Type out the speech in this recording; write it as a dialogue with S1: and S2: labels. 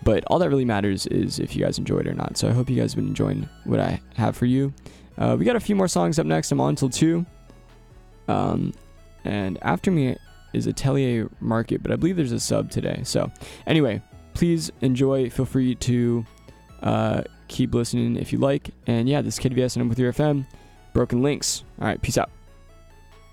S1: But all that really matters is if you guys enjoyed it or not. So I hope you guys have been enjoying what I have for you. We got a few more songs up next. I'm on till 2. And after me is Atelier Market, but I believe there's a sub today. So anyway, please enjoy. Feel free to keep listening if you like. And yeah, this is Kid VS and I'm with your FM. Broken Links. All right, peace out.